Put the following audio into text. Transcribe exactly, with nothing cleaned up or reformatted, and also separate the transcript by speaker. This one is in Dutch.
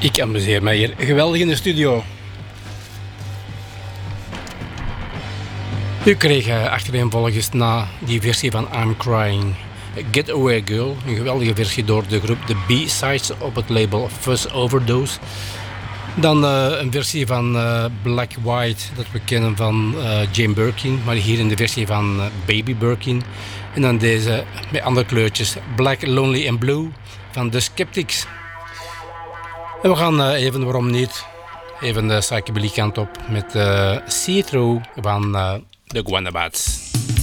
Speaker 1: Ik amuseer mij hier geweldig in de studio. U kreeg uh, achtereenvolgens na die versie van I'm Crying Get Away Girl, een geweldige versie door de groep The B-Sides op het label Fuzz Overdose. Dan uh, een versie van uh, Black White, dat we kennen van uh, Jane Birkin, maar hier in de versie van uh, Baby Birkin. En dan deze met andere kleurtjes, Black, Lonely and Blue van The Skeptics. En we gaan uh, even, waarom niet, even de psychedelie kant op met uh, See Through van uh, de Guanabats.